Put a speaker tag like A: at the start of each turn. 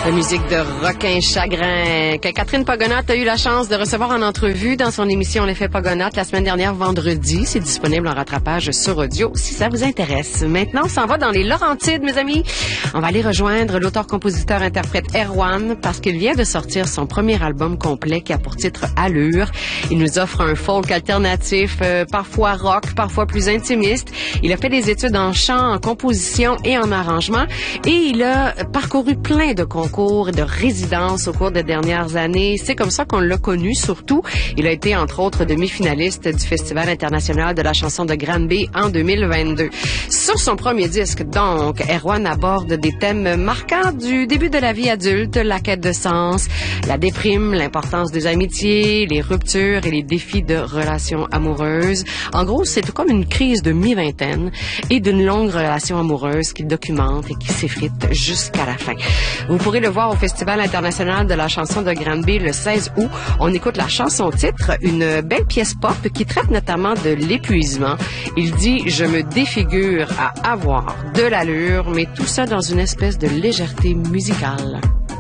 A: La musique de Requin Chagrin que Catherine Pogonat a eu la chance de recevoir en entrevue dans son émission L'effet Pogonat la semaine dernière vendredi. C'est disponible en rattrapage sur audio si ça vous intéresse. Maintenant, on s'en va dans les Laurentides, mes amis. On va aller rejoindre l'auteur-compositeur-interprète Erwan parce qu'il vient de sortir son premier album complet qui a pour titre Allure. Il nous offre un folk alternatif, parfois rock, parfois plus intimiste. Il a fait des études en chant, en composition et en arrangement et il a parcouru plein de concours et de résidences au cours des dernières années. C'est comme ça qu'on l'a connu surtout. Il a été entre autres demi-finaliste du Festival international de la chanson de Granby en 2022. Sur son premier disque, donc, Erwan aborde des thèmes marquants du début de la vie adulte, la quête de sens, la déprime, l'importance des amitiés, les ruptures et les défis de relations amoureuses. En gros, c'est tout comme une crise de mi-vingtaine et d'une longue relation amoureuse qu'il documente et qui s'effrite jusqu'à la fin. Vous pourrez le voir au Festival international de la chanson de Granby le 16 août. On écoute la chanson-titre, une belle pièce pop qui traite notamment de l'épuisement. Il dit « Je me défigure à avoir de l'allure », mais tout ça dans une espèce de légèreté musicale.